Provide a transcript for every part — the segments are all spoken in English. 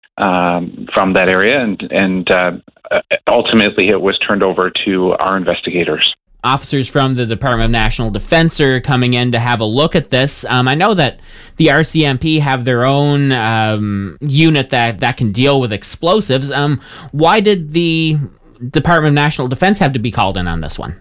from that area, and ultimately it was turned over to our investigators. Officers from the Department of National Defense are coming in to have a look at this. I know that the RCMP have their own unit that can deal with explosives. Why did the Department of National Defense have to be called in on this one?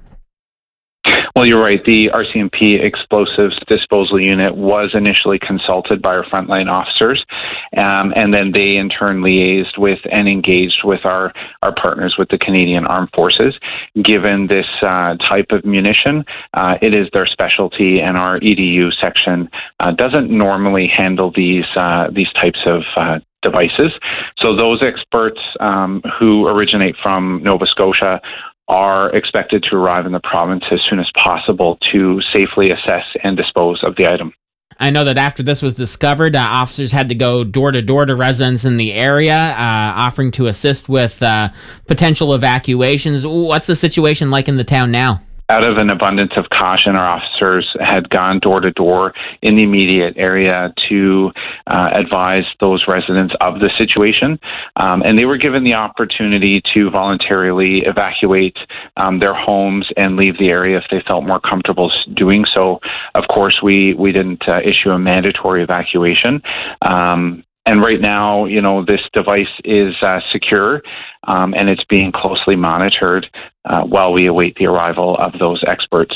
Well, you're right. The RCMP Explosives Disposal Unit was initially consulted by our frontline officers, and then they in turn liaised with and engaged with our partners with the Canadian Armed Forces. Given this type of munition, it is their specialty, and our EDU section doesn't normally handle these types of devices. So those experts who originate from Nova Scotia are expected to arrive in the province as soon as possible to safely assess and dispose of the item. I know that after this was discovered, officers had to go door to door to residents in the area, offering to assist with potential evacuations. What's the situation like in the town now? Out of an abundance of caution, our officers had gone door to door in the immediate area to advise those residents of the situation. And they were given the opportunity to voluntarily evacuate their homes and leave the area if they felt more comfortable doing so. Of course, we didn't issue a mandatory evacuation. And right now, this device is secure, and it's being closely monitored while we await the arrival of those experts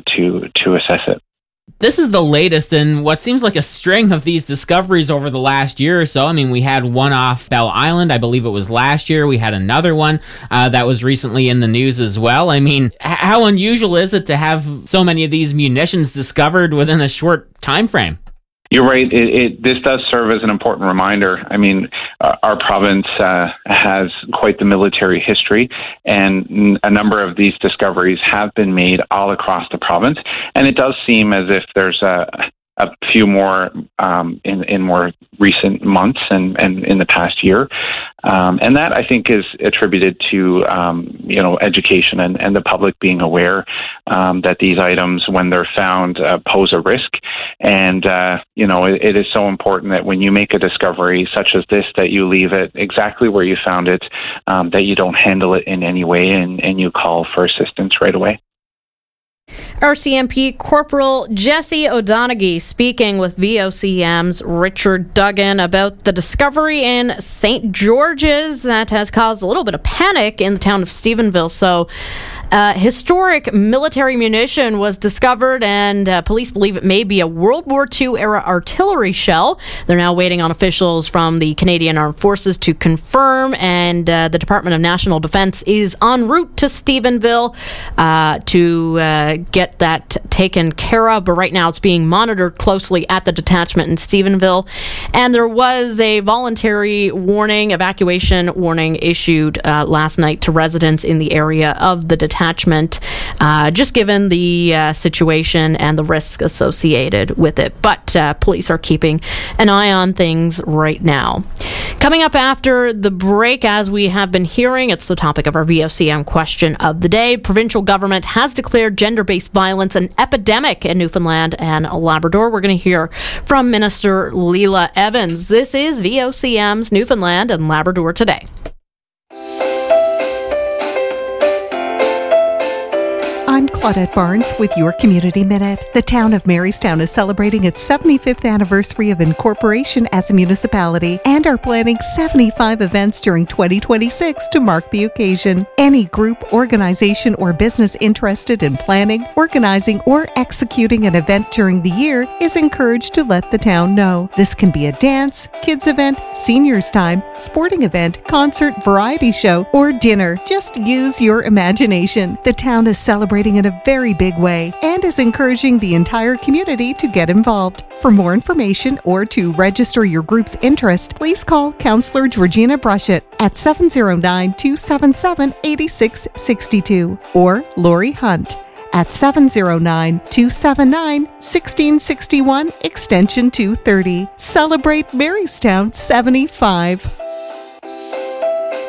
to assess it. This is the latest in what seems like a string of these discoveries over the last year or so. I mean, we had one off Bell Island, I believe it was last year. We had another one that was recently in the news as well. I mean, how unusual is it to have so many of these munitions discovered within a short time frame? You're right. This does serve as an important reminder. I mean, our province has quite the military history, and a number of these discoveries have been made all across the province. And it does seem as if there's a few more in more recent months and in the past year. And that, I think, is attributed to, education and the public being aware that these items, when they're found, pose a risk. And, it is so important that when you make a discovery such as this, that you leave it exactly where you found it, that you don't handle it in any way, and you call for assistance right away. RCMP Corporal Jesse O'Donoghue speaking with VOCM's Richard Duggan about the discovery in St. George's that has caused a little bit of panic in the town of Stephenville. So historic military munition was discovered, and police believe it may be a World War II era artillery shell. They're now waiting on officials from the Canadian Armed Forces to confirm, and the Department of National Defense is en route to Stephenville to get that taken care of. But right now it's being monitored closely at the detachment in Stephenville. And there was a voluntary evacuation warning issued last night to residents in the area of the detachment, just given the situation and the risk associated with it. But police are keeping an eye on things right now. Coming up after the break, as we have been hearing, it's the topic of our VOCM question of the day. Provincial government has declared gender-based violence an epidemic in Newfoundland and Labrador. We're going to hear from Minister Leela Evans. This is VOCM's Newfoundland and Labrador Today. I'm Claudette Barnes with your Community Minute. The town of Marystown is celebrating its 75th anniversary of incorporation as a municipality and are planning 75 events during 2026 to mark the occasion. Any group, organization, or business interested in planning, organizing, or executing an event during the year is encouraged to let the town know. This can be a dance, kids event, seniors time, sporting event, concert, variety show, or dinner. Just use your imagination. The town is celebrating in a very big way and is encouraging the entire community to get involved. For more information or to register your group's interest, please call Councillor Georgina Brushett at 709-277-8662 or Lori Hunt at 709-279-1661 extension 230. Celebrate Marystown 75.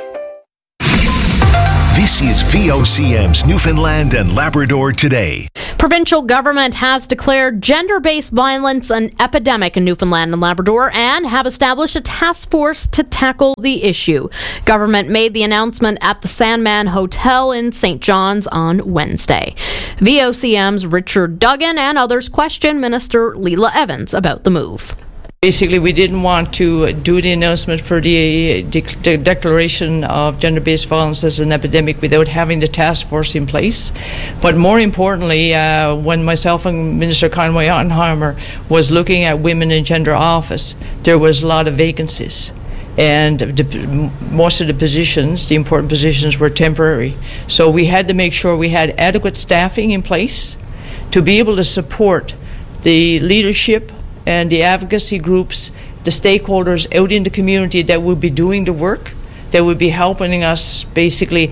This is VOCM's Newfoundland and Labrador Today. Provincial government has declared gender-based violence an epidemic in Newfoundland and Labrador and have established a task force to tackle the issue. Government made the announcement at the Sandman Hotel in St. John's on Wednesday. VOCM's Richard Duggan and others questioned Minister Leela Evans about the move. Basically, we didn't want to do the announcement for the declaration of gender-based violence as an epidemic without having the task force in place. But more importantly, when myself and Minister Conway Ottenheimer was looking at women in gender office, there was a lot of vacancies. And most of the positions, the important positions, were temporary. So we had to make sure we had adequate staffing in place to be able to support the leadership and the advocacy groups, the stakeholders out in the community that would be doing the work, that would be helping us basically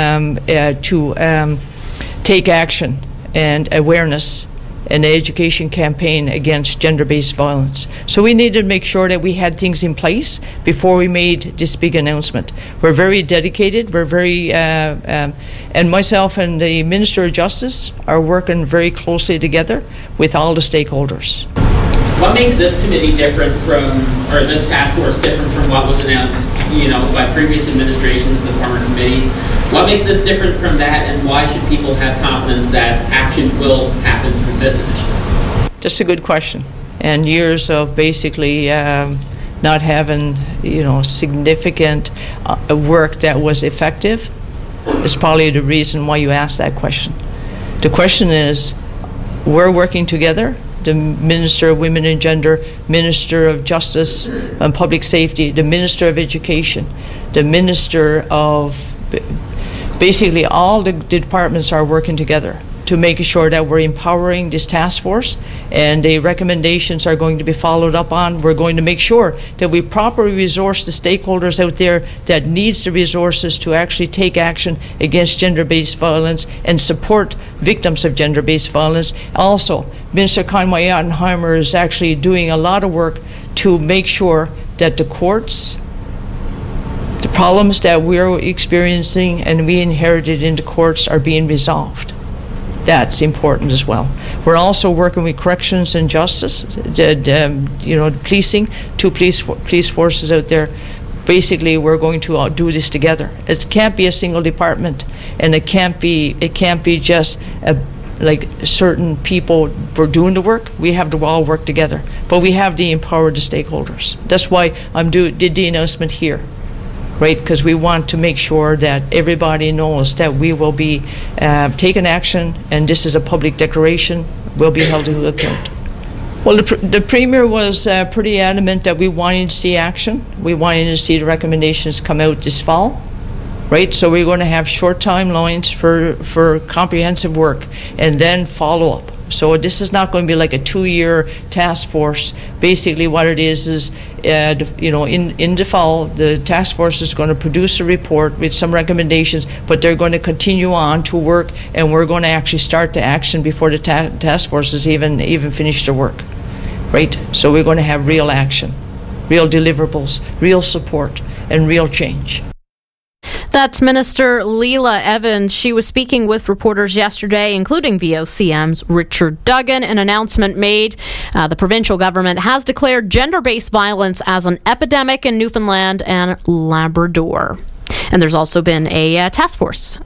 to take action and awareness and education campaign against gender-based violence. So we needed to make sure that we had things in place before we made this big announcement. We're very dedicated. We're very, and myself and the Minister of Justice are working very closely together with all the stakeholders. What makes this committee different from, or this task force different from what was announced, by previous administrations, the former committees? What makes this different from that, and why should people have confidence that action will happen from this initiative? Just a good question. And years of basically not having, significant work that was effective is probably the reason why you asked that question. The question is, we're working together. The Minister of Women and Gender, Minister of Justice and Public Safety, the Minister of Education, the Minister of... Basically, all the departments are working together to make sure that we're empowering this task force, and the recommendations are going to be followed up on. We're going to make sure that we properly resource the stakeholders out there that needs the resources to actually take action against gender-based violence and support victims of gender-based violence. Also, Minister Conway Ottenheimer is actually doing a lot of work to make sure that the courts, the problems that we're experiencing and we inherited in the courts, are being resolved. That's important as well. We're also working with corrections and justice, policing, two police forces out there. Basically, we're going to do this together. It can't be a single department, and it can't be just like certain people for doing the work. We have to all work together, but we have to empower the stakeholders. That's why did the announcement here. Right, because we want to make sure that everybody knows that we will be taking action, and this is a public declaration, will be held to account. Well, the Premier was pretty adamant that we wanted to see action. We wanted to see the recommendations come out this fall. Right, so we're going to have short timelines for comprehensive work and then follow up. So this is not going to be like a 2-year task force. Basically what it is in the fall, the task force is going to produce a report with some recommendations, but they're going to continue on to work, and we're going to actually start the action before the task force has even finished their work. Right? So we're going to have real action, real deliverables, real support, and real change. That's Minister Leela Evans. She was speaking with reporters yesterday, including VOCM's Richard Duggan. An announcement made. The provincial government has declared gender-based violence as an epidemic in Newfoundland and Labrador. And there's also been a task force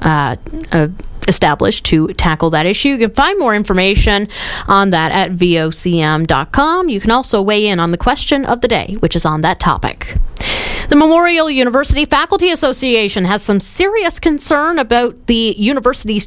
established to tackle that issue. You can find more information on that at vocm.com. You can also weigh in on the question of the day, which is on that topic. The Memorial University Faculty Association has some serious concern about the university's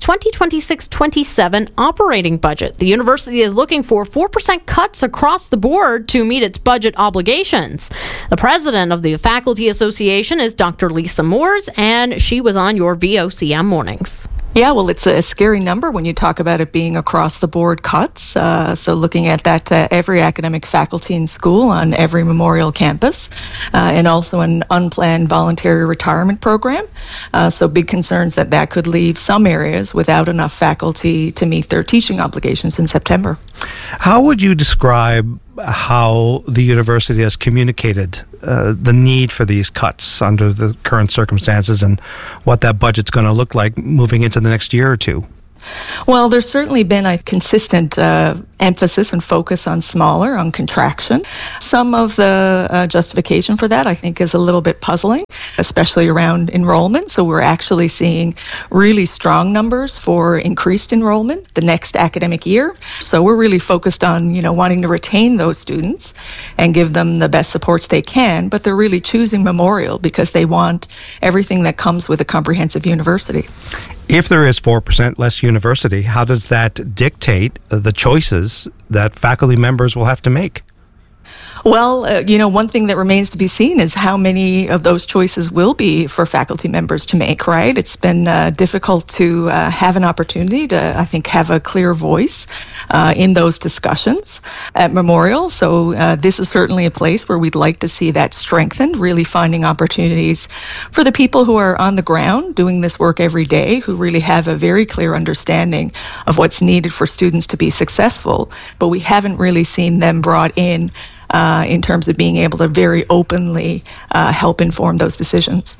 2026-27 operating budget. The university is looking for 4% cuts across the board to meet its budget obligations. The president of the Faculty Association is Dr. Lisa Moores, and she was on your VOCM mornings. Yeah, well, it's a scary number when you talk about it being across the board cuts. So looking at that, every academic faculty in school on every Memorial campus, and also an unplanned voluntary retirement program. So big concerns that could leave some areas without enough faculty to meet their teaching obligations in September. How would you describe how the university has communicated the need for these cuts under the current circumstances, and what that budget's going to look like moving into the next year or two? Well, there's certainly been a consistent emphasis and focus on smaller, on contraction. Some of the justification for that, I think, is a little bit puzzling, especially around enrollment. So we're actually seeing really strong numbers for increased enrollment the next academic year. So we're really focused on, wanting to retain those students and give them the best supports they can, but they're really choosing Memorial because they want everything that comes with a comprehensive university. If there is 4% less university, how does that dictate the choices that faculty members will have to make? Well, one thing that remains to be seen is how many of those choices will be for faculty members to make, right? It's been difficult to have an opportunity to, I think, have a clear voice in those discussions at Memorial. So this is certainly a place where we'd like to see that strengthened, really finding opportunities for the people who are on the ground doing this work every day, who really have a very clear understanding of what's needed for students to be successful. But we haven't really seen them brought in terms of being able to very openly help inform those decisions.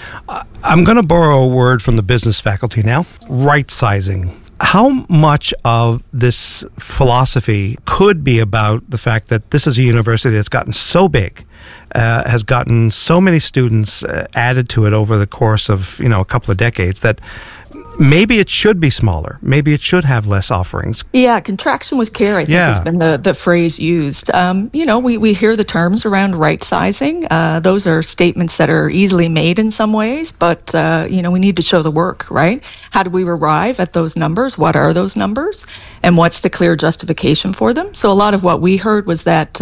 I'm going to borrow a word from the business faculty now. Right sizing. How much of this philosophy could be about the fact that this is a university that's gotten so big, has gotten so many students added to it over the course of a couple of decades, that maybe it should be smaller. Maybe it should have less offerings. Yeah, contraction with care, I think, has been the phrase used. We hear the terms around right sizing. Those are statements that are easily made in some ways, but, we need to show the work, right? How do we arrive at those numbers? What are those numbers? And what's the clear justification for them? So a lot of what we heard was that,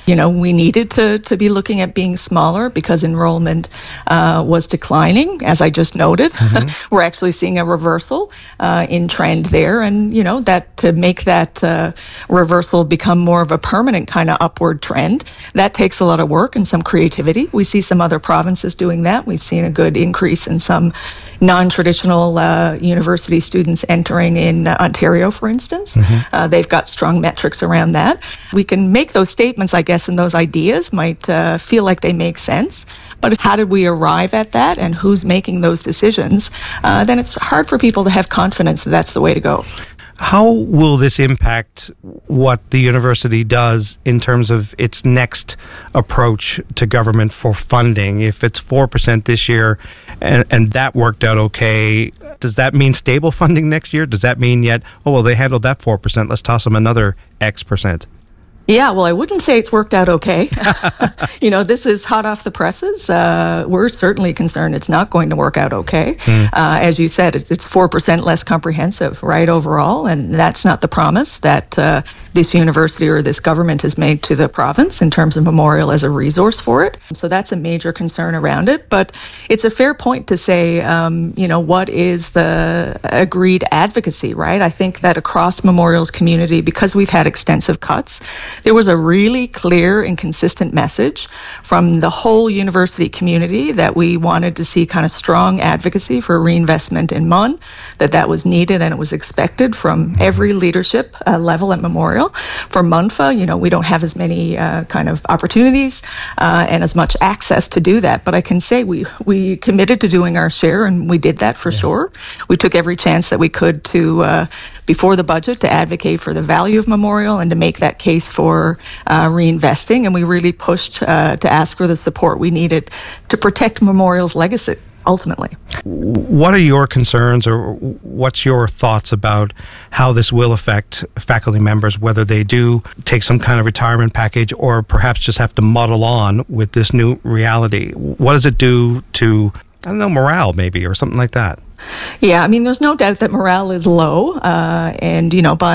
we needed to be looking at being smaller because enrollment was declining, as I just noted. Mm-hmm. We're actually seeing a reversal in trend there, and that to make that reversal become more of a permanent kind of upward trend, that takes a lot of work and some creativity. We see some other provinces doing that. We've seen a good increase in some non-traditional university students entering in Ontario, for instance. Mm-hmm. They've got strong metrics around that. We can make those statements, I guess, and those ideas might feel like they make sense. But how did we arrive at that, and who's making those decisions? Then it's hard for people to have confidence that that's the way to go. How will this impact what the university does in terms of its next approach to government for funding? If it's 4% this year and that worked out okay, does that mean stable funding next year? Does that mean they handled that 4%, let's toss them another X percent? Yeah, well, I wouldn't say it's worked out okay. This is hot off the presses. We're certainly concerned it's not going to work out okay. As you said, it's 4% less comprehensive, right, overall, and that's not the promise that this university or this government has made to the province in terms of Memorial as a resource for it. So that's a major concern around it. But it's a fair point to say, what is the agreed advocacy, right? I think that across Memorial's community, because we've had extensive cuts, there was a really clear and consistent message from the whole university community that we wanted to see kind of strong advocacy for reinvestment in MUN, that was needed and it was expected from every leadership level at Memorial. For MUNFA, we don't have as many kind of opportunities and as much access to do that. But I can say we committed to doing our share, and we did that for sure. We took every chance that we could to, before the budget, to advocate for the value of Memorial and to make that case for reinvesting, and we really pushed to ask for the support we needed to protect Memorial's legacy, ultimately. What are your concerns, or what's your thoughts about how this will affect faculty members, whether they do take some kind of retirement package or perhaps just have to muddle on with this new reality? What does it do to, morale maybe, or something like that? Yeah, there's no doubt that morale is low, and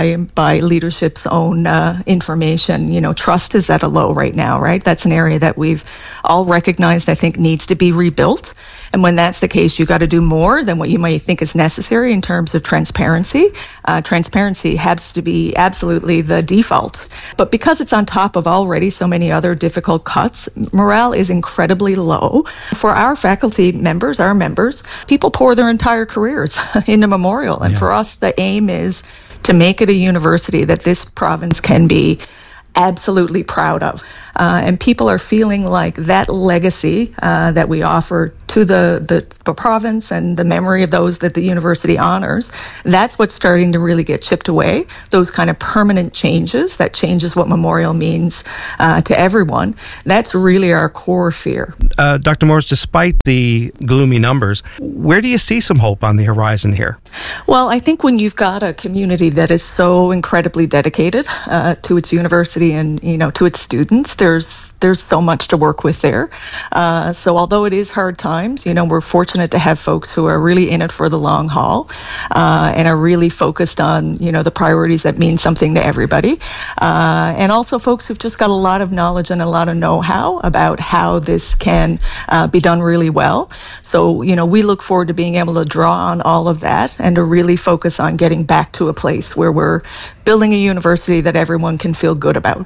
by leadership's own information, trust is at a low right now, right? That's an area that we've all recognized, I think, needs to be rebuilt. And when that's the case, you've got to do more than what you might think is necessary in terms of transparency. Transparency has to be absolutely the default. But because it's on top of already so many other difficult cuts, morale is incredibly low. For our faculty members, our members, people pour their entire careers into Memorial. And for us, the aim is to make it a university that this province can be absolutely proud of. And people are feeling like that legacy that we offer to the province and the memory of those that the university honors, that's what's starting to really get chipped away. Those kind of permanent changes, that changes what memorial means to everyone. That's really our core fear. Dr. Morris, despite the gloomy numbers, where do you see some hope on the horizon here? Well, I think when you've got a community that is so incredibly dedicated to its university and, to its students, there's so much to work with there. So although it is hard times, we're fortunate to have folks who are really in it for the long haul and are really focused on, the priorities that mean something to everybody. And also folks who've just got a lot of knowledge and a lot of know-how about how this can be done really well. So, we look forward to being able to draw on all of that and to really focus on getting back to a place where we're building a university that everyone can feel good about.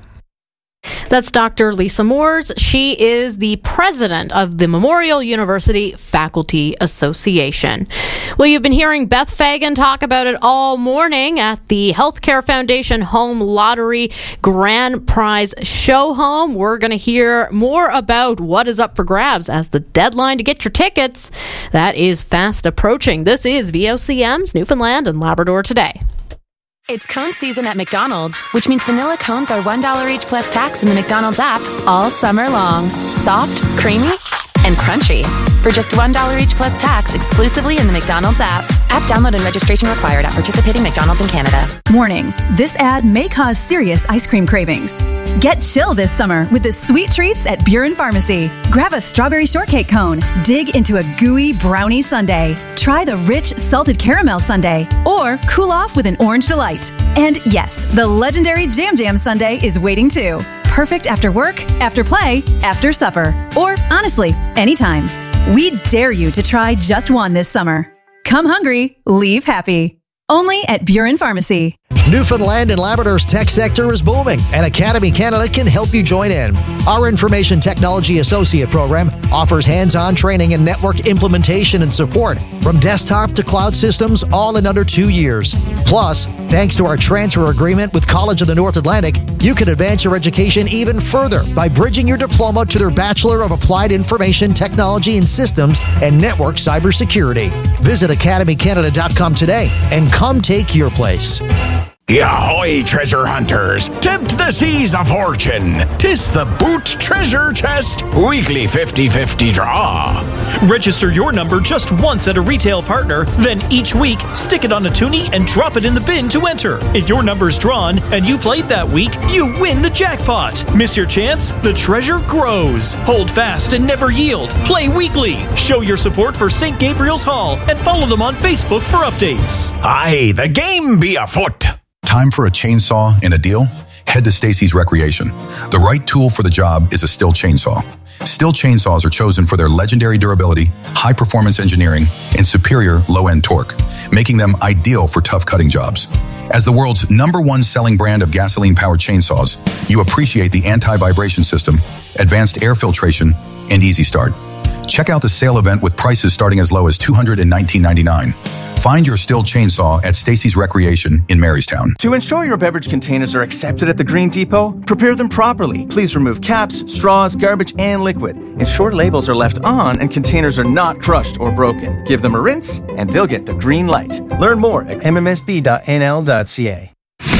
That's Dr. Lisa Moores. She is the president of the Memorial University Faculty Association. Well, you've been hearing Beth Fagan talk about it all morning at the Healthcare Foundation Home Lottery Grand Prize Show Home. We're going to hear more about what is up for grabs as the deadline to get your tickets, that is fast approaching. This is VOCM's Newfoundland and Labrador Today. It's cone season at McDonald's, which means vanilla cones are $1 each plus tax in the McDonald's app all summer long. Soft, creamy, and crunchy. For just $1 each plus tax exclusively in the McDonald's app. App download and registration required at participating McDonald's in Canada. Warning, this ad may cause serious ice cream cravings. Get chill this summer with the sweet treats at Buren Pharmacy. Grab a strawberry shortcake cone, dig into a gooey brownie sundae, try the rich salted caramel sundae, or cool off with an orange delight. And yes, the legendary Jam Jam sundae is waiting too. Perfect after work, after play, after supper, or honestly, anytime. We dare you to try just one this summer. Come hungry, leave happy. Only at Buren Pharmacy. Newfoundland and Labrador's tech sector is booming, and Academy Canada can help you join in. Our Information Technology Associate program offers hands-on training in network implementation and support, from desktop to cloud systems, all in under 2 years. Plus, thanks to our transfer agreement with College of the North Atlantic, you can advance your education even further by bridging your diploma to their Bachelor of Applied Information Technology and Systems and Network Cybersecurity. Visit academycanada.com today and come take your place. Ahoy, treasure hunters! Tempt the seas of fortune! 'Tis the Boot Treasure Chest weekly 50-50 draw. Register your number just once at a retail partner, then each week stick it on a toonie and drop it in the bin to enter. If your number's drawn and you played that week, you win the jackpot. Miss your chance? The treasure grows. Hold fast and never yield. Play weekly. Show your support for St. Gabriel's Hall and follow them on Facebook for updates. Aye, the game be afoot. Time for a chainsaw and a deal? Head to Stacy's Recreation. The right tool for the job is a Stihl chainsaw. Stihl chainsaws are chosen for their legendary durability, high-performance engineering, and superior low-end torque, making them ideal for tough cutting jobs. As the world's #1 selling brand of gasoline-powered chainsaws, you appreciate the anti-vibration system, advanced air filtration, and easy start. Check out the sale event with prices starting as low as $219.99. Find your Stihl chainsaw at Stacy's Recreation in Marystown. To ensure your beverage containers are accepted at the Green Depot, prepare them properly. Please remove caps, straws, garbage, and liquid. Ensure labels are left on and containers are not crushed or broken. Give them a rinse and they'll get the green light. Learn more at mmsb.nl.ca.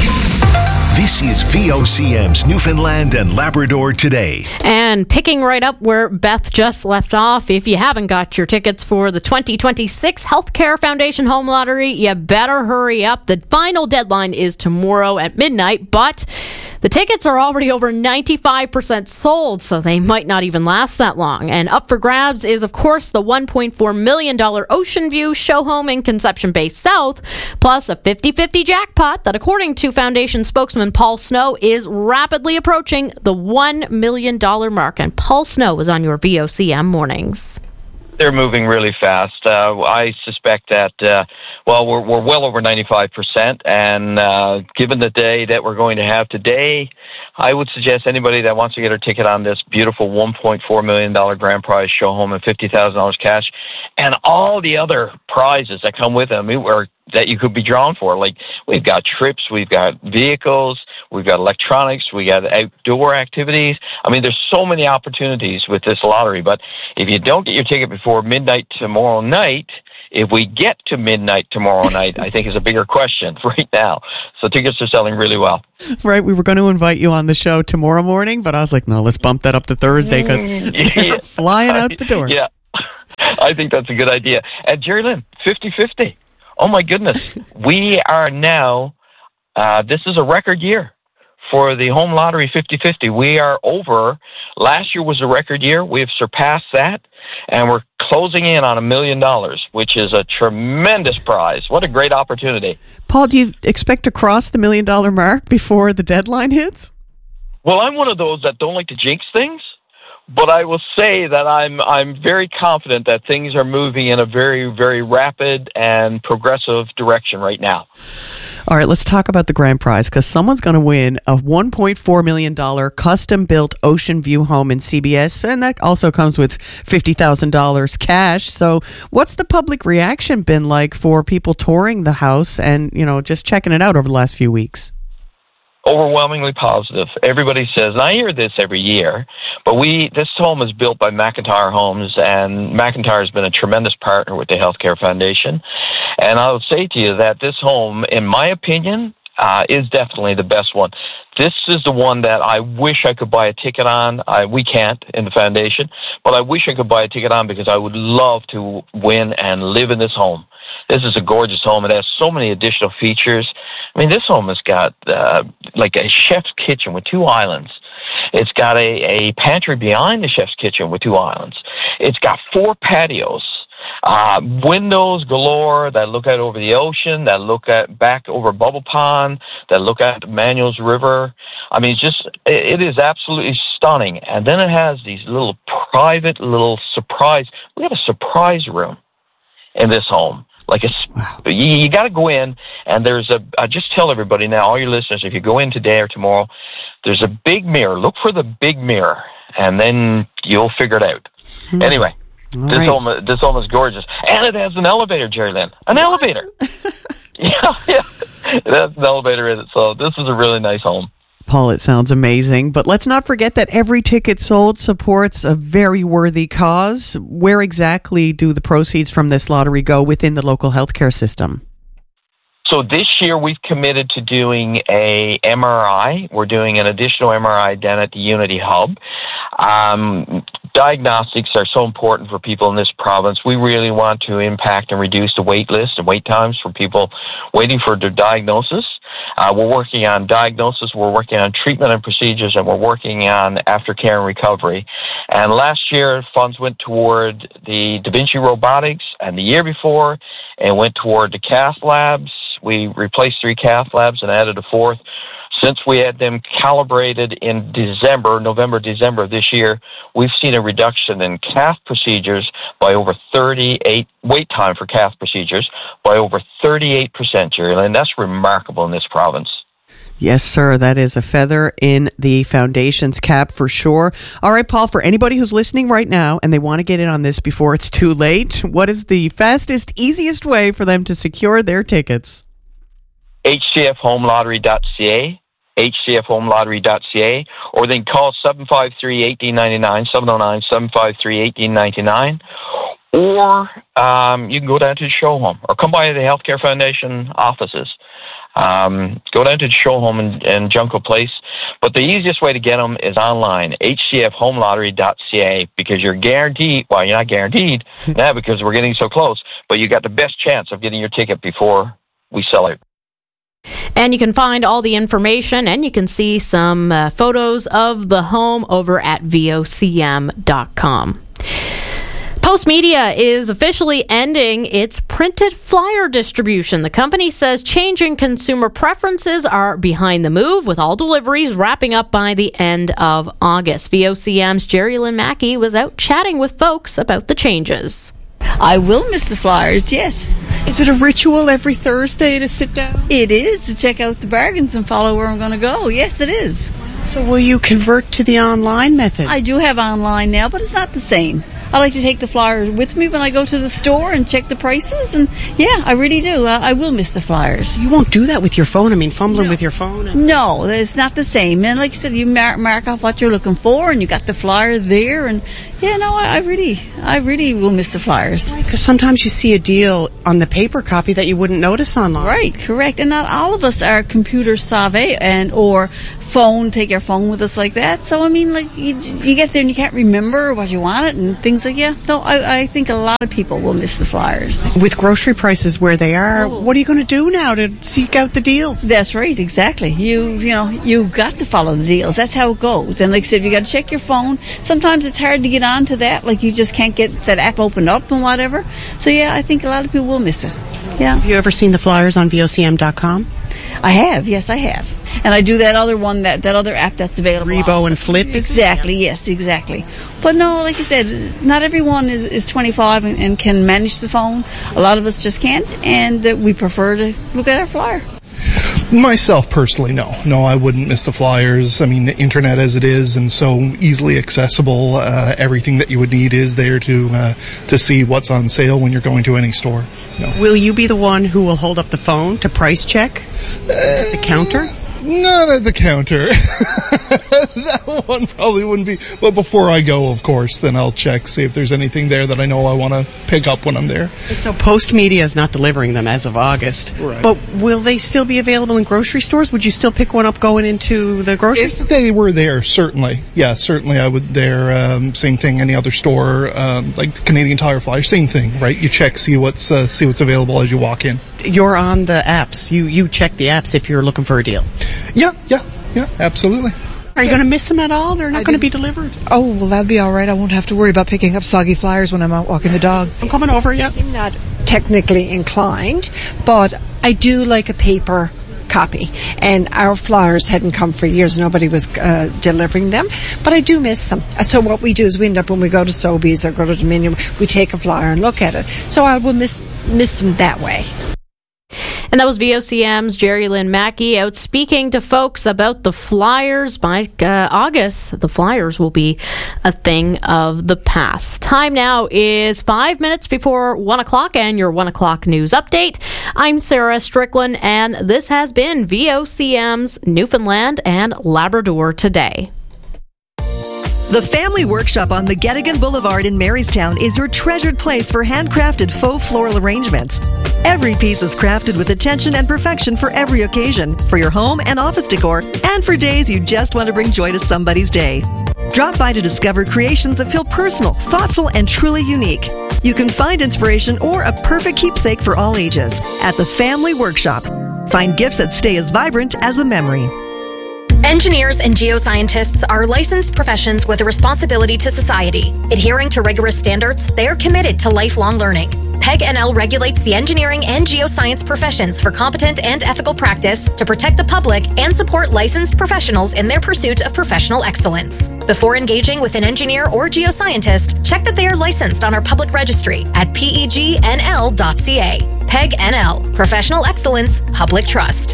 This is VOCM's Newfoundland and Labrador Today. And picking right up where Beth just left off, if you haven't got your tickets for the 2026 Healthcare Foundation Home Lottery, you better hurry up. The final deadline is tomorrow at midnight, but the tickets are already over 95% sold, so they might not even last that long. And up for grabs is, of course, the $1.4 million Ocean View show home in Conception Bay South, plus a 50-50 jackpot that, according to Foundation spokesman Paul Snow, is rapidly approaching the $1 million mark. And Paul Snow was on your VOCM mornings. They're moving really fast. I suspect that, we're well over 95%, and given the day that we're going to have today, I would suggest anybody that wants to get a ticket on this beautiful $1.4 million grand prize show home and $50,000 cash, and all the other prizes that come with them. We're that you could be drawn for. Like, we've got trips, we've got vehicles, we've got electronics, we got outdoor activities. I mean, there's so many opportunities with this lottery. But if you don't get your ticket before midnight tomorrow night, if we get to midnight tomorrow night, I think is a bigger question right now. So tickets are selling really well. Right. We were going to invite you on the show tomorrow morning, but I was like, no, let's bump that up to Thursday because they're flying out the door. Yeah, I think that's a good idea. And Jerry Lynn, 50-50. Oh, my goodness. We are now, this is a record year for the home lottery 50-50. We are over. Last year was a record year. We have surpassed that, and we're closing in on $1 million, which is a tremendous prize. What a great opportunity. Paul, do you expect to cross the $1 million mark before the deadline hits? Well, I'm one of those that don't like to jinx things, but I will say that I'm very confident that things are moving in a very, very rapid and progressive direction right now. All right, let's talk about the grand prize, because someone's going to win a $1.4 million custom-built ocean view home in CBS, and that also comes with $50,000 cash. So what's the public reaction been like for people touring the house and, just checking it out over the last few weeks? Overwhelmingly positive. Everybody says, and I hear this every year, but this home is built by McIntyre Homes, and McIntyre has been a tremendous partner with the Healthcare Foundation. And I'll say to you that this home, in my opinion, is definitely the best one. This is the one that I wish I could buy a ticket on. We can't in the foundation, but I wish I could buy a ticket on because I would love to win and live in this home. This is a gorgeous home. It has so many additional features. I mean, this home has got like a chef's kitchen with 2 islands. It's got a pantry behind the chef's kitchen with 2 islands. It's got 4 patios. Windows galore that look out over the ocean, that look back over Bubble Pond, that look at Manuel's River. I mean, it is absolutely stunning. And then it has these little private little surprise. We have a surprise room in this home. You got to go in, and I just tell everybody now, all your listeners, if you go in today or tomorrow, there's a big mirror. Look for the big mirror, and then you'll figure it out. Anyway. This home is gorgeous. And it has an elevator, Jerry Lynn. An elevator. Yeah. It has an elevator in it. So this is a really nice home. Paul, it sounds amazing. But let's not forget that every ticket sold supports a very worthy cause. Where exactly do the proceeds from this lottery go within the local healthcare system? So this year we've committed to doing a MRI. We're doing an additional MRI down at the Unity Hub. Diagnostics are so important for people in this province. We really want to impact and reduce the wait list and wait times for people waiting for their diagnosis. We're working on diagnosis, we're working on treatment and procedures, and we're working on aftercare and recovery. And last year, funds went toward the Da Vinci robotics, and the year before, it went toward the cath labs. We replaced 3 cath labs and added a 4th. Since we had them calibrated in November, December of this year, we've seen a reduction in cath procedures by over 38, wait time for cath procedures by over 38%, Jerry, and that's remarkable in this province. Yes, sir. That is a feather in the foundation's cap for sure. All right, Paul, for anybody who's listening right now and they want to get in on this before it's too late, what is the fastest, easiest way for them to secure their tickets? HCFHomeLottery.ca. HCFHomeLottery.ca, or then call 753-1899, 709-753-1899, or you can go down to the show home, or come by the Healthcare Foundation offices. Go down to the show home in Junco Place, but the easiest way to get them is online, HCFHomeLottery.ca, because you're guaranteed, well, you're not guaranteed now because we're getting so close, but you got the best chance of getting your ticket before we sell it. And you can find all the information, and you can see some photos of the home over at VOCM.com. Postmedia is officially ending its printed flyer distribution. The company says changing consumer preferences are behind the move, with all deliveries wrapping up by the end of August. VOCM's Jerry Lynn Mackey was out chatting with folks about the changes. I will miss the flyers, yes. Is it a ritual every Thursday to sit down? It is, to check out the bargains and follow where I'm going to go. Yes, it is. So will you convert to the online method? I do have online now, but it's not the same. I like to take the flyer with me when I go to the store and check the prices. And yeah, I really do. I will miss the flyers. You won't do that with your phone. I mean, fumbling with your phone. No, it's not the same. And like I said, you mark off what you're looking for, and you got the flyer there. And yeah, no, I really will miss the flyers. Because sometimes you see a deal on the paper copy that you wouldn't notice online. Right, correct. And not all of us are computer savvy or take your phone with us like that. So I mean, like you get there and you can't remember what you wanted and things like that. No, I think a lot of people will miss the flyers. With grocery prices where they are, what are you going to do now to seek out the deals? That's right, exactly. You got to follow the deals. That's how it goes. And like I said, you got to check your phone. Sometimes it's hard to get onto that. Like you just can't get that app opened up and whatever. So yeah, I think a lot of people will miss it. Yeah. Have you ever seen the flyers on VOCM.com? I have. Yes, I have. And I do that other one, that other app that's available. Rebo and Flip? Exactly, yes, exactly. But no, like I said, not everyone is 25 and can manage the phone. A lot of us just can't, and we prefer to look at our flyer. Myself personally, no, I wouldn't miss the flyers. I mean, the internet as it is and so easily accessible, everything that you would need is there to see what's on sale when you're going to any store. No. Will you be the one who will hold up the phone to price check at the counter? Not at the counter. That one probably wouldn't be. But before I go, of course, then I'll check, see if there's anything there that I know I want to pick up when I'm there. So Post Media is not delivering them as of August. Right. But will they still be available in grocery stores? Would you still pick one up going into the grocery store? If they were there, certainly. Yeah, certainly I would there. Same thing, any other store, like the Canadian Tire flyer, same thing, right? You check, see what's available as you walk in. You're on the apps. You check the apps if you're looking for a deal. Yeah, absolutely. Are you going to miss them at all? They're not going to be delivered. Oh, well, that'd be all right. I won't have to worry about picking up soggy flyers when I'm out walking the dog. I'm coming over yet. I'm not technically inclined, but I do like a paper copy. And our flyers hadn't come for years. Nobody was delivering them, but I do miss them. So what we do is we end up, when we go to Sobeys or go to Dominion, we take a flyer and look at it. So I will miss them that way. And that was VOCM's Jerry Lynn Mackey out speaking to folks about the flyers. By August, the flyers will be a thing of the past. Time now is 5 minutes before 1 o'clock and your 1 o'clock news update. I'm Sarah Strickland, and this has been VOCM's Newfoundland and Labrador Today. The Family Workshop on McGettigan Boulevard in Marystown is your treasured place for handcrafted faux floral arrangements. Every piece is crafted with attention and perfection for every occasion, for your home and office decor, and for days you just want to bring joy to somebody's day. Drop by to discover creations that feel personal, thoughtful, and truly unique. You can find inspiration or a perfect keepsake for all ages at the Family Workshop. Find gifts that stay as vibrant as a memory. Engineers and geoscientists are licensed professions with a responsibility to society. Adhering to rigorous standards, they are committed to lifelong learning. PEG NL regulates the engineering and geoscience professions for competent and ethical practice to protect the public and support licensed professionals in their pursuit of professional excellence. Before engaging with an engineer or geoscientist, check that they are licensed on our public registry at pegnl.ca. PEG NL, Professional Excellence, Public Trust.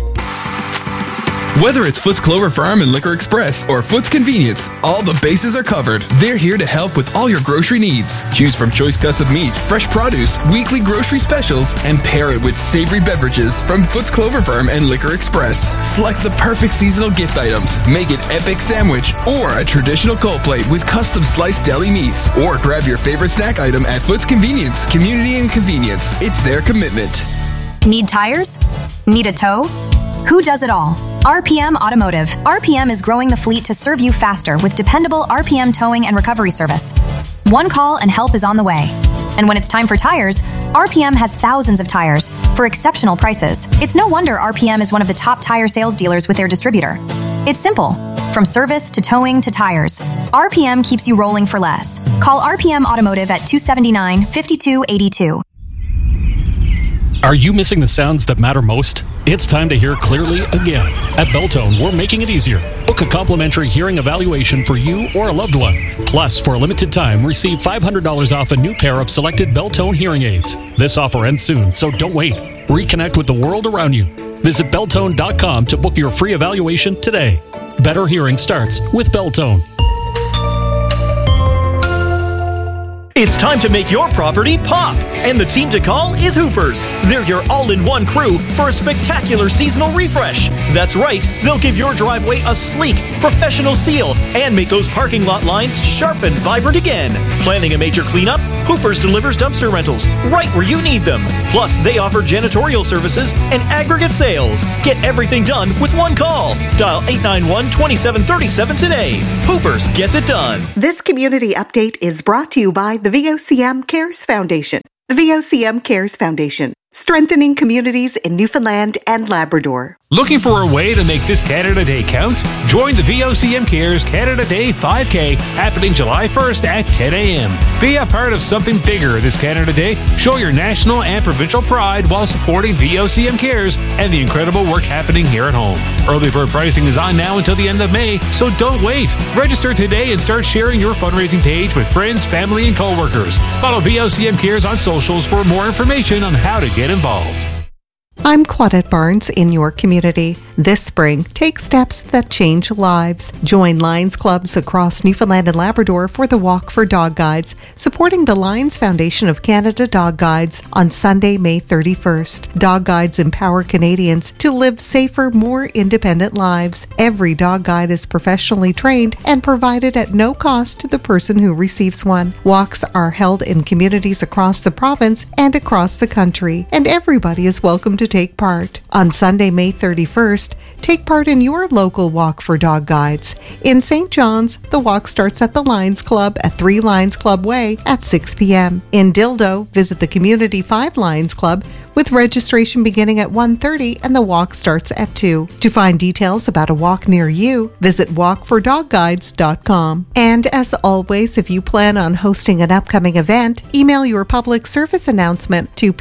Whether it's Foots Clover Farm and Liquor Express or Foots Convenience, all the bases are covered. They're here to help with all your grocery needs. Choose from choice cuts of meat, fresh produce, weekly grocery specials, and pair it with savory beverages from Foots Clover Farm and Liquor Express. Select the perfect seasonal gift items, make an epic sandwich, or a traditional cold plate with custom sliced deli meats. Or grab your favorite snack item at Foots Convenience. Community and convenience. It's their commitment. Need tires? Need a tow? Who does it all? RPM Automotive. RPM is growing the fleet to serve you faster with dependable RPM towing and recovery service. One call and help is on the way. And when it's time for tires, RPM has thousands of tires for exceptional prices. It's no wonder RPM is one of the top tire sales dealers with their distributor. It's simple. From service to towing to tires, RPM keeps you rolling for less. Call RPM Automotive at 279-5282. Are you missing the sounds that matter most? It's time to hear clearly again. At Beltone, we're making it easier. Book a complimentary hearing evaluation for you or a loved one. Plus, for a limited time, receive $500 off a new pair of selected Beltone hearing aids. This offer ends soon, so don't wait. Reconnect with the world around you. Visit Beltone.com to book your free evaluation today. Better hearing starts with Beltone. It's time to make your property pop, and the team to call is Hoopers. They're your all-in-one crew for a spectacular seasonal refresh. That's right, they'll give your driveway a sleek, professional seal and make those parking lot lines sharp and vibrant again. Planning a major cleanup? Hoopers delivers dumpster rentals right where you need them. Plus, they offer janitorial services and aggregate sales. Get everything done with one call. Dial 891-2737 today. Hoopers gets it done. This community update is brought to you by the VOCM Cares Foundation. The VOCM Cares Foundation, strengthening communities in Newfoundland and Labrador. Looking for a way to make this Canada Day count? Join the VOCM Cares Canada Day 5K happening July 1st at 10 a.m. Be a part of something bigger this Canada Day. Show your national and provincial pride while supporting VOCM Cares and the incredible work happening here at home. Early bird pricing is on now until the end of May, so don't wait. Register today and start sharing your fundraising page with friends, family, and coworkers. Follow VOCM Cares on socials for more information on how to get involved. I'm Claudette Barnes in your community. This spring, take steps that change lives. Join Lions Clubs across Newfoundland and Labrador for the Walk for Dog Guides, supporting the Lions Foundation of Canada Dog Guides on Sunday, May 31st. Dog Guides empower Canadians to live safer, more independent lives. Every dog guide is professionally trained and provided at no cost to the person who receives one. Walks are held in communities across the province and across the country, and everybody is welcome to take part. On Sunday, May 31st, take part in your local Walk for Dog Guides. In St. John's, the walk starts at the Lions Club at 3 Lions Club Way at 6 p.m. In Dildo, visit the Community 5 Lions Club with registration beginning at 1:30 and the walk starts at 2. To find details about a walk near you, visit walkfordogguides.com. And as always, if you plan on hosting an upcoming event, email your public service announcement to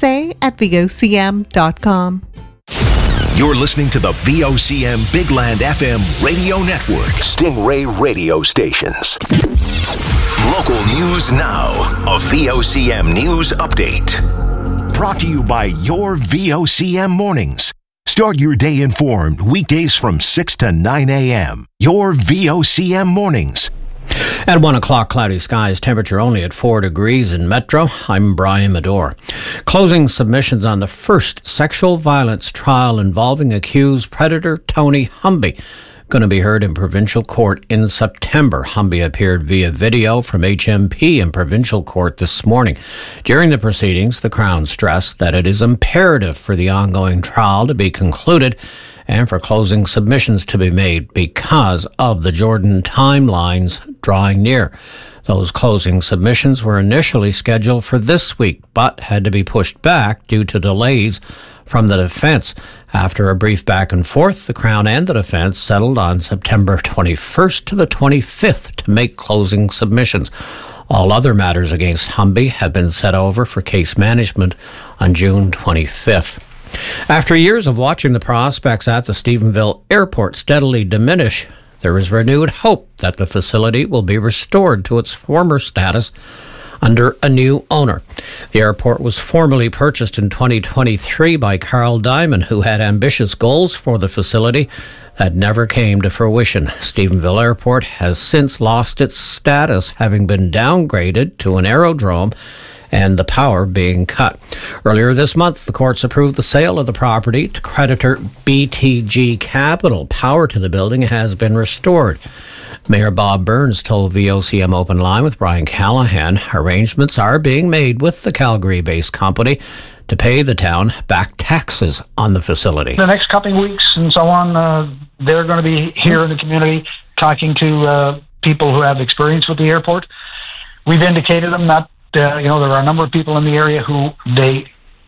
psa@vocm.com. You're listening to the VOCM Bigland FM radio network. Stingray radio stations. Local news now. A VOCM news update. Brought to you by your VOCM mornings. Start your day informed weekdays from 6 to 9 a.m. Your VOCM mornings. At 1 o'clock, cloudy skies, temperature only at 4 degrees in Metro. I'm Brian Medore. Closing submissions on the first sexual violence trial involving accused predator Tony Humby. Going to be heard in provincial court in September. Humby appeared via video from HMP in provincial court this morning. During the proceedings, the Crown stressed that it is imperative for the ongoing trial to be concluded and for closing submissions to be made because of the Jordan timelines drawing near. Those closing submissions were initially scheduled for this week, but had to be pushed back due to delays from the defense. After a brief back and forth, the Crown and the defense settled on September 21st to the 25th to make closing submissions. All other matters against Humby have been set over for case management on June 25th. After years of watching the prospects at the Stephenville Airport steadily diminish, there is renewed hope that the facility will be restored to its former status under a new owner. The airport was formally purchased in 2023 by Carl Diamond, who had ambitious goals for the facility that never came to fruition. Stephenville Airport has since lost its status, having been downgraded to an aerodrome and the power being cut. Earlier this month, the courts approved the sale of the property to creditor BTG Capital. Power to the building has been restored. Mayor Bob Burns told VOCM Open Line with Brian Callahan arrangements are being made with the Calgary-based company to pay the town back taxes on the facility. The next couple of weeks and so on, they're going to be here in the community talking to people who have experience with the airport. We've indicated them that there are a number of people in the area who they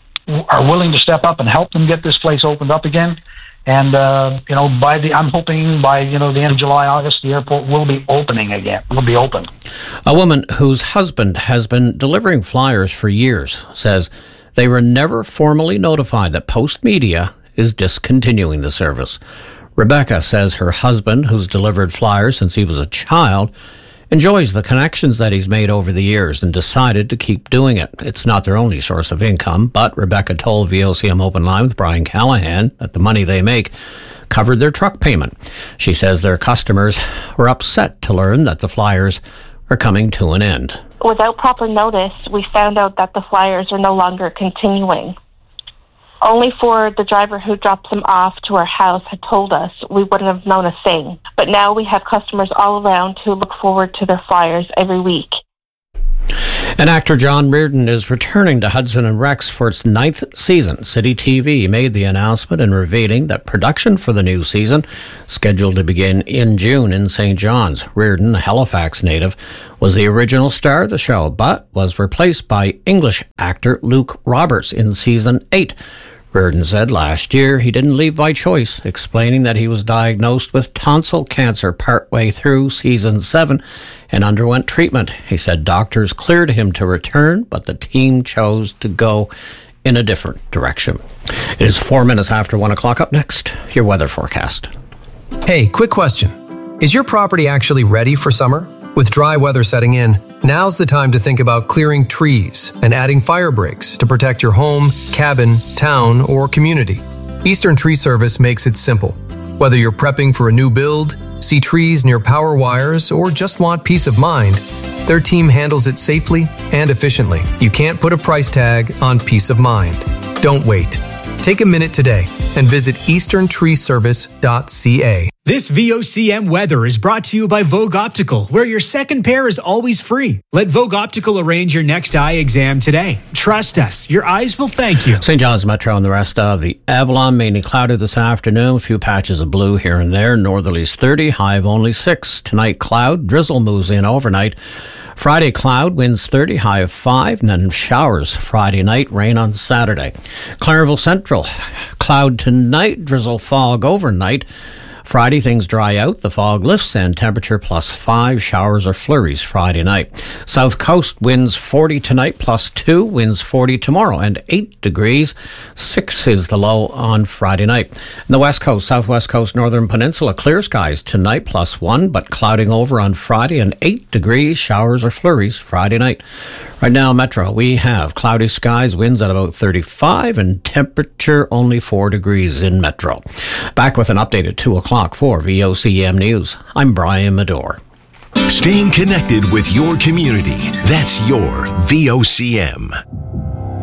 are willing to step up and help them get this place opened up again. And, I'm hoping by, the end of July, August, the airport will be opening again. Will be open. A woman whose husband has been delivering flyers for years says they were never formally notified that Post Media is discontinuing the service. Rebecca says her husband, who's delivered flyers since he was a child, enjoys the connections that he's made over the years and decided to keep doing it. It's not their only source of income, but Rebecca told VOCM Open Line with Brian Callahan that the money they make covered their truck payment. She says their customers were upset to learn that the flyers are coming to an end. Without proper notice, we found out that the flyers are no longer continuing. Only for the driver who dropped them off to our house had told us, we wouldn't have known a thing. But now we have customers all around who look forward to their flyers every week. And actor John Reardon is returning to Hudson and Rex for its 9th season. City TV made the announcement in revealing that production for the new season, scheduled to begin in June in St. John's. Reardon, a Halifax native, was the original star of the show, but was replaced by English actor Luke Roberts in season 8. Reardon said last year he didn't leave by choice, explaining that he was diagnosed with tonsil cancer partway through season 7 and underwent treatment. He said doctors cleared him to return, but the team chose to go in a different direction. It is 4 minutes after 1 o'clock. Up next, your weather forecast. Hey, quick question. Is your property actually ready for summer? With dry weather setting in, now's the time to think about clearing trees and adding fire breaks to protect your home, cabin, town, or community. Eastern Tree Service makes it simple. Whether you're prepping for a new build, see trees near power wires, or just want peace of mind, their team handles it safely and efficiently. You can't put a price tag on peace of mind. Don't wait. Take a minute today and visit easterntreeservice.ca. This VOCM weather is brought to you by Vogue Optical, where your second pair is always free. Let Vogue Optical arrange your next eye exam today. Trust us, your eyes will thank you. St. John's Metro and the rest of the Avalon, mainly cloudy this afternoon. A few patches of blue here and there. Northerlies 30, high of only 6. Tonight, cloud. Drizzle moves in overnight. Friday, cloud, winds 30, high of 5, and then showers Friday night, rain on Saturday. Clareville Central, cloud tonight, drizzle fog overnight. Friday, things dry out, the fog lifts, and temperature +5, showers or flurries Friday night. South Coast, winds 40 tonight, +2, winds 40 tomorrow, and 8 degrees. 6 is the low on Friday night. And the West Coast, Southwest Coast, Northern Peninsula, clear skies tonight, +1, but clouding over on Friday, and 8 degrees, showers or flurries Friday night. Right now, Metro, we have cloudy skies, winds at about 35, and temperature only 4 degrees in Metro. Back with an update at 2 o'clock for VOCM News. I'm Brian Medore. Staying connected with your community. That's your VOCM.